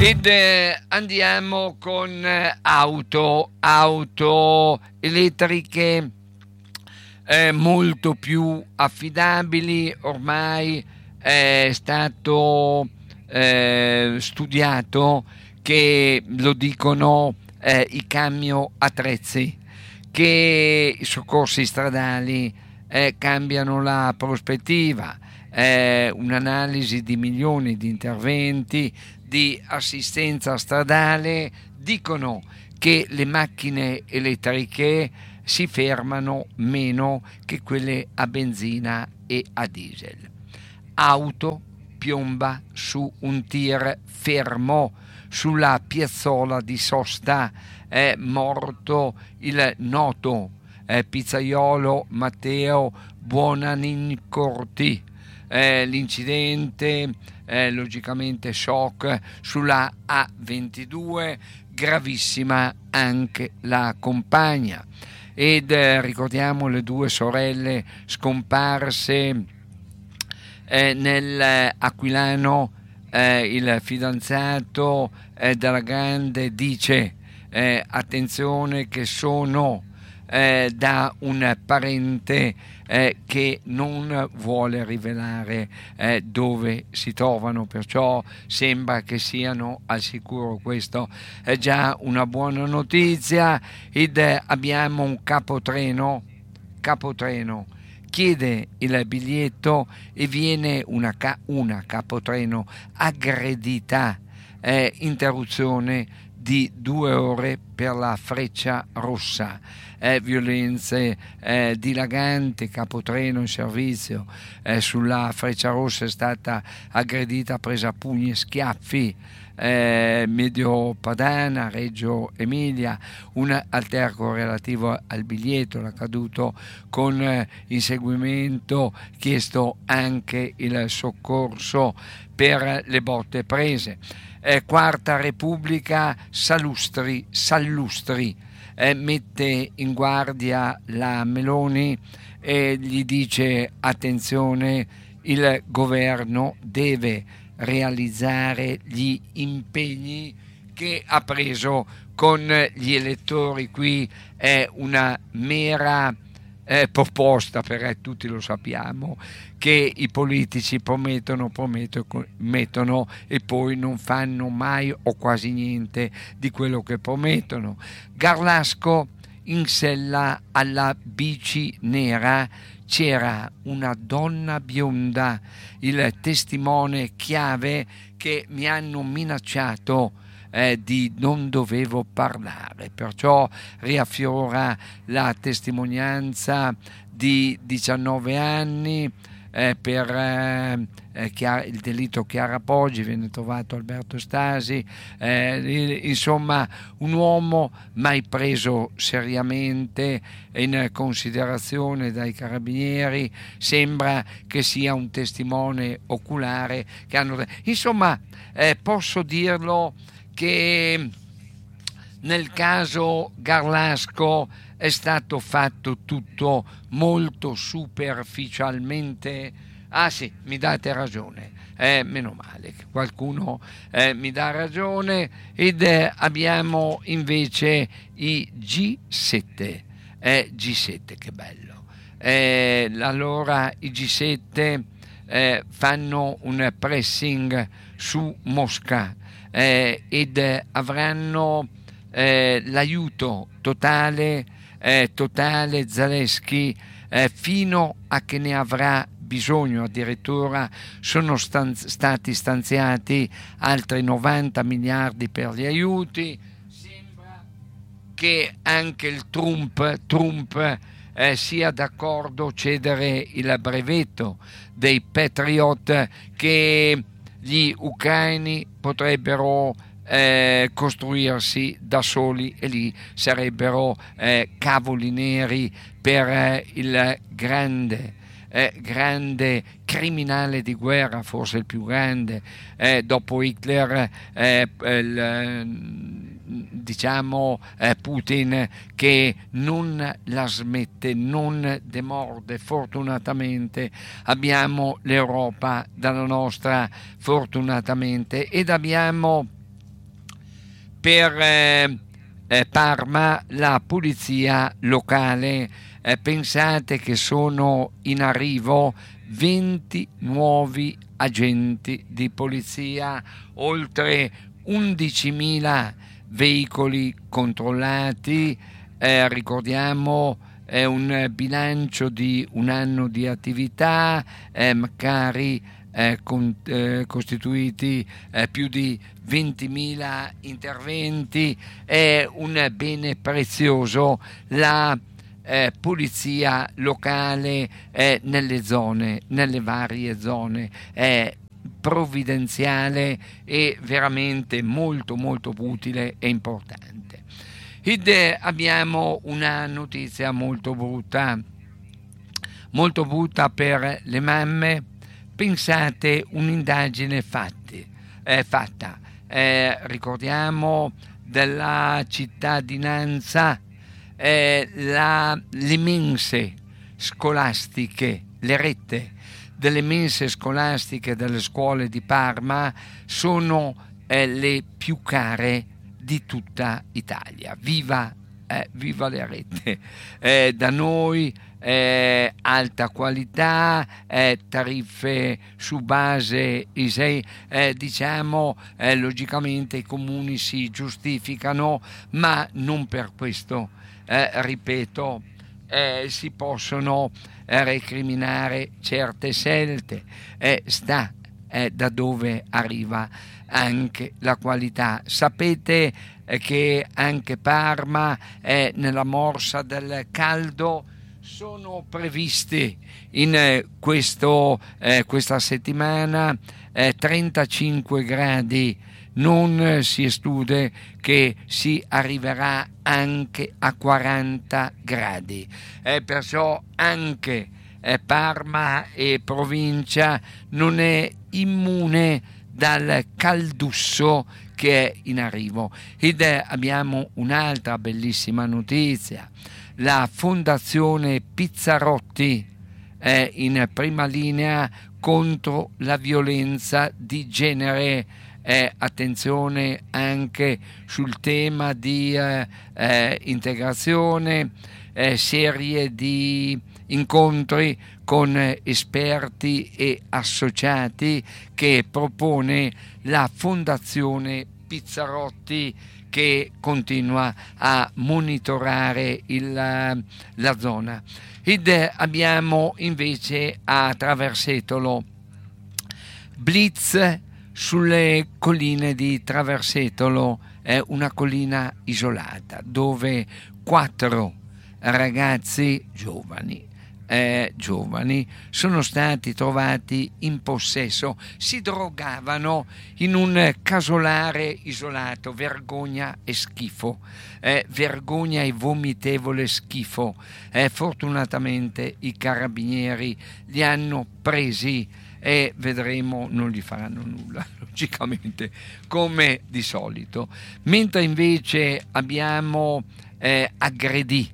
Ed andiamo con auto elettriche molto più affidabili. Ormai è stato studiato che lo dicono i camion attrezzi, che i soccorsi stradali cambiano la prospettiva. Un'analisi di milioni di interventi di assistenza stradale dicono che le macchine elettriche si fermano meno che quelle a benzina e a diesel. Auto piomba su un tir fermo sulla piazzola di sosta. È morto il noto pizzaiolo Matteo Buonanincorti. L'incidente logicamente shock sulla A22, gravissima anche la compagna. Ed ricordiamo le due sorelle scomparse nell'Aquilano. Il fidanzato della Grande dice attenzione che sono da un parente che non vuole rivelare dove si trovano, perciò sembra che siano al sicuro. Questo è già una buona notizia. Ed abbiamo un capotreno chiede il biglietto e viene una capotreno aggredita. Interruzione di 2 ore per la Freccia Rossa. Violenze dilaganti. Capotreno in servizio sulla Freccia Rossa è stata aggredita, presa a pugni e schiaffi. Medio Padana, Reggio Emilia, un alterco relativo al biglietto, l'accaduto con inseguimento, chiesto anche il soccorso per le botte prese. Quarta Repubblica, Sallustri mette in guardia la Meloni e gli dice attenzione, il governo deve realizzare gli impegni che ha preso con gli elettori. Qui è una mera proposta, perché tutti lo sappiamo che i politici promettono e poi non fanno mai o quasi niente di quello che promettono. Garlasco in sella alla bici nera c'era una donna bionda, il testimone chiave che mi hanno minacciato di non dovevo parlare, perciò riaffiora la testimonianza di 19 anni per il delitto Chiara Poggi. Viene trovato Alberto Stasi, insomma un uomo mai preso seriamente in considerazione dai carabinieri. Sembra che sia un testimone oculare che hanno, insomma posso dirlo che nel caso Garlasco è stato fatto tutto molto superficialmente. Ah sì, mi date ragione, meno male che qualcuno mi dà ragione. Ed abbiamo invece i G7, G7, che bello. Allora i G7 fanno un pressing su Mosca ed avranno l'aiuto totale Zelensky fino a che ne avrà bisogno. Addirittura sono stati stanziati altri 90 miliardi per gli aiuti. Sembra che anche il Trump sia d'accordo a cedere il brevetto dei Patriot che gli ucraini potrebbero costruirsi da soli, e lì sarebbero cavoli neri per il grande criminale di guerra, forse il più grande dopo Hitler, Putin, che non la smette, non demorde. Fortunatamente abbiamo l'Europa dalla nostra, fortunatamente, ed abbiamo per Parma la polizia locale. Pensate che sono in arrivo 20 nuovi agenti di polizia, oltre 11.000 veicoli controllati. Ricordiamo un bilancio di un anno di attività, magari costituiti più di 20.000 interventi. È un bene prezioso la polizia locale nelle varie zone, è provvidenziale e veramente molto molto utile e importante. Abbiamo una notizia molto brutta per le mamme. Pensate, un'indagine fatta, ricordiamo della cittadinanza, le mense scolastiche, le rette delle mense scolastiche delle scuole di Parma sono le più care di tutta Italia. Viva le rette! Da noi alta qualità, tariffe su base ISEE, diciamo logicamente i comuni si giustificano, ma non per questo, ripeto, si possono recriminare certe scelte. Sta da dove arriva anche la qualità. Sapete che anche Parma è nella morsa del caldo. Sono previsti in questa settimana 35 gradi, non si esclude che si arriverà anche a 40 gradi, perciò anche Parma e provincia non è immune dal caldusso che è in arrivo. Ed abbiamo un'altra bellissima notizia: la Fondazione Pizzarotti è in prima linea contro la violenza di genere. Attenzione anche sul tema di integrazione, serie di incontri con esperti e associati che propone la Fondazione Pizzarotti, che continua a monitorare la zona. Ed abbiamo invece a Traversetolo blitz sulle colline di Traversetolo, è una collina isolata dove 4 ragazzi giovani sono stati trovati in possesso, si drogavano in un casolare isolato. Vergogna e schifo, vergogna e vomitevole schifo. Fortunatamente i carabinieri li hanno presi e vedremo, non gli faranno nulla logicamente, come di solito. Mentre invece abbiamo aggredì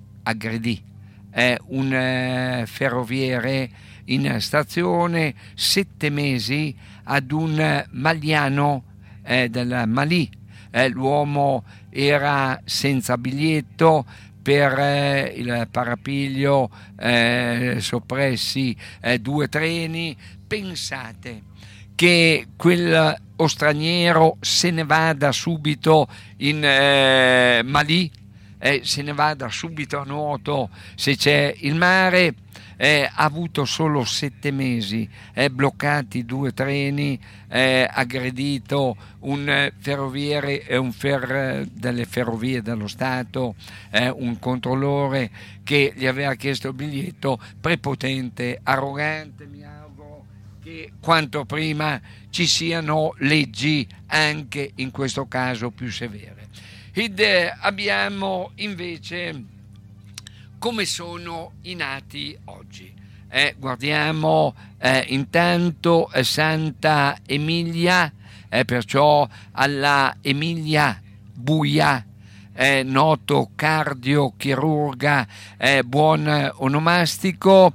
un ferroviere in stazione, 7 mesi ad un maliano del Malì. L'uomo era senza biglietto, per il parapiglio soppressi 2 treni. Pensate che quel straniero se ne vada subito in Malì, se ne vada subito a nuoto se c'è il mare. Ha avuto solo 7 mesi, bloccati 2 treni, aggredito un ferroviere e delle ferrovie dello Stato, un controllore che gli aveva chiesto il biglietto, prepotente, arrogante. Mi auguro che quanto prima ci siano leggi anche in questo caso più severe. Ed abbiamo invece come sono i nati oggi. Guardiamo intanto Santa Emilia, perciò alla Emilia Buia, noto cardiochirurga, buon onomastico.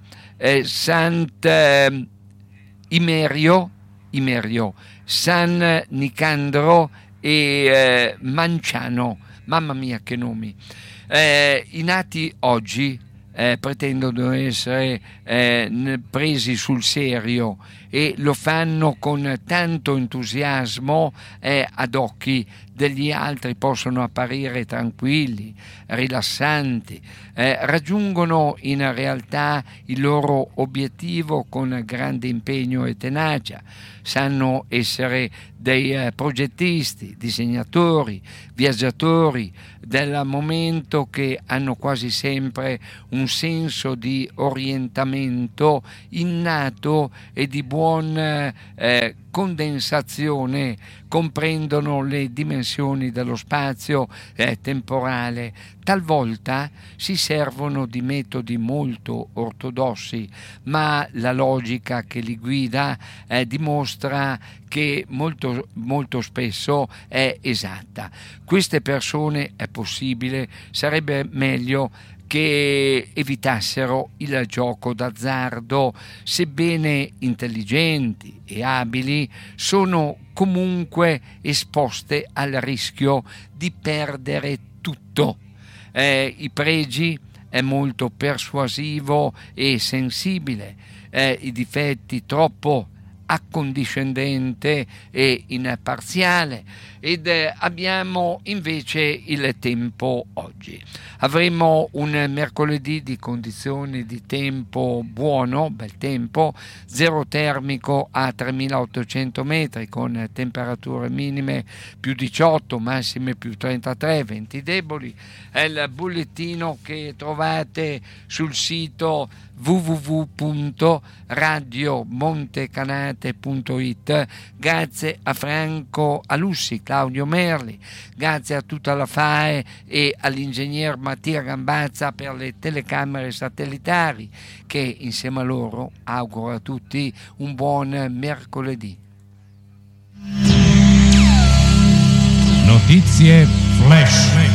Imerio, San Nicandro e Manciano. Mamma mia, che nomi! I nati oggi pretendono essere presi sul serio e lo fanno con tanto entusiasmo, ad occhi degli altri possono apparire tranquilli, rilassanti, raggiungono in realtà il loro obiettivo con grande impegno e tenacia, sanno essere dei progettisti, disegnatori, viaggiatori del momento, che hanno quasi sempre un senso di orientamento innato e di buon condensazione, comprendono le dimensioni dello spazio temporale. Talvolta si servono di metodi molto ortodossi, ma la logica che li guida dimostra che molto spesso è esatta. Queste persone, è possibile, sarebbe meglio che evitassero il gioco d'azzardo. Sebbene intelligenti e abili, sono comunque esposte al rischio di perdere tutto. I pregi è molto persuasivo e sensibile, i difetti troppo accondiscendente e imparziale, ed abbiamo invece il tempo oggi. Avremo un mercoledì di condizioni di tempo buono, bel tempo, zero termico a 3800 metri con temperature minime più 18, massime più 33, venti deboli. È il bollettino che trovate sul sito www.radiomontecanate.it. Grazie a Franco Alussi, Claudio Merli, grazie a tutta la FAE e all'ingegner Mattia Gambazza per le telecamere satellitari, che insieme a loro auguro a tutti un buon mercoledì. Notizie flash.